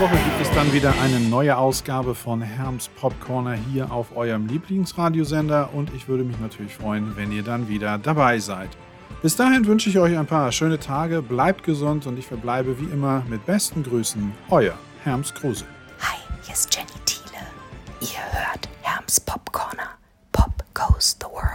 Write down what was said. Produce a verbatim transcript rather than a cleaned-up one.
Woche gibt es dann wieder eine neue Ausgabe von Herms Popcorner hier auf eurem Lieblingsradiosender und ich würde mich natürlich freuen, wenn ihr dann wieder dabei seid. Bis dahin wünsche ich euch ein paar schöne Tage, bleibt gesund und ich verbleibe wie immer mit besten Grüßen, euer Herms Kruse. Hi, hier ist Jenny Thiele. Ihr hört Herms Popcorner. Pop goes the world.